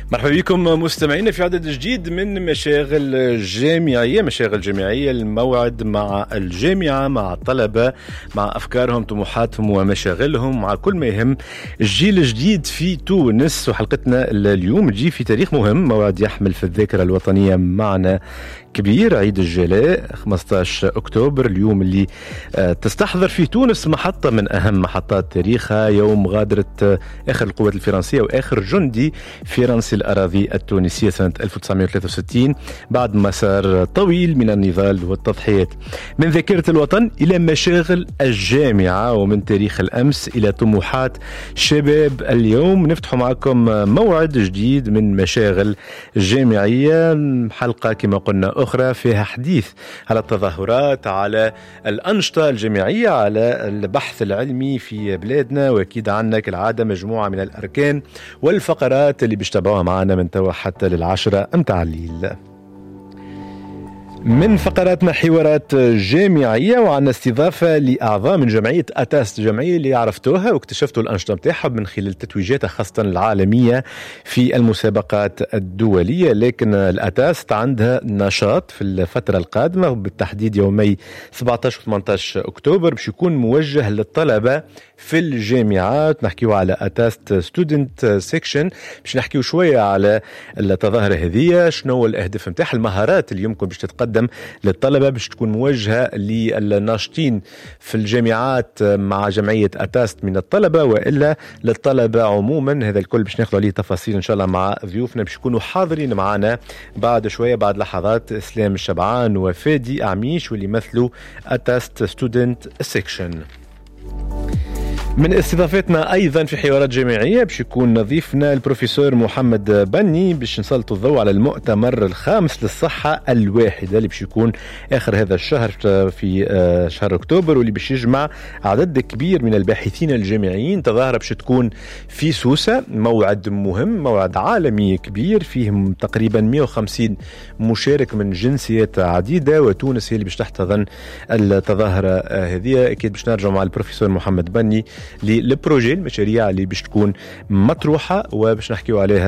مرحبا بكم مستمعينا في عدد جديد من مشاغل جامعية الموعد مع الجامعة، مع الطلبة، مع أفكارهم، طموحاتهم ومشاغلهم، مع كل ما يهم الجيل الجديد في تونس. وحلقتنا اليوم تجي في تاريخ مهم، موعد يحمل في الذاكرة الوطنية معنا كبير، عيد الجلاء 15 أكتوبر، اليوم اللي تستحضر في تونس محطة من أهم محطات تاريخها، يوم غادرة آخر القوات الفرنسية وآخر جندي فرنسي الأراضي التونسية سنة 1963 بعد مسار طويل من النضال والتضحيات. من ذاكرة الوطن إلى مشاغل الجامعة، ومن تاريخ الأمس إلى طموحات شباب اليوم، نفتح معكم موعد جديد من مشاغل جامعية، حلقة كما قلنا أخرى فيها حديث على التظاهرات، على الأنشطة الجامعية، على البحث العلمي في بلادنا، وأكيد عنا كالعادة مجموعة من الأركان والفقرات اللي بيشتبعوها معنا من توا حتى للعشرة متاع الليل. من فقراتنا حوارات جامعية، وعندنا استضافة لأعضاء من جمعية أتاست، جمعية اللي عرفتوها واكتشفتوا الأنشطة متاعها من خلال تتويجاتها خاصة العالمية في المسابقات الدولية. لكن الأتاست عندها نشاط في الفترة القادمة، وبالتحديد يومي 17 و 18 أكتوبر باش يكون موجه للطلبة في الجامعات. نحكيو على أتاست ستودنت سيكشن، باش نحكيو شوية على التظاهرة هذه، شنو الأهداف متاعها، المهارات اللي يمكن باش تتقدم للطلبة باش تكون موجهة للناشطين في الجامعات مع جمعية أتاست من الطلبة، وإلا للطلبة عموما. هذا الكل باش ناخذ عليه تفاصيل إن شاء الله مع ضيوفنا باش يكونوا حاضرين معنا بعد شوية، بعد لحظات، إسلام الشبعان وفادي أعميش واللي يمثلوا أتاست ستودنت سيكشن. من استضافتنا أيضا في حوارات جامعية باش يكون ضيفنا البروفيسور محمد بني، باش نسلط الضوء على المؤتمر الخامس للصحة الواحدة اللي باش يكون آخر هذا الشهر في شهر أكتوبر، واللي باش يجمع عدد كبير من الباحثين الجامعيين. تظاهرة باش تكون في سوسة، موعد مهم، موعد عالمي كبير فيه تقريبا 150 مشارك من جنسيات عديدة، وتونس هي اللي باش تحتضن التظاهرة هذه. أكيد باش نرجع مع البروفيسور محمد بني للبروجي، المشاريع اللي باش تكون مطروحة وباش نحكيو عليها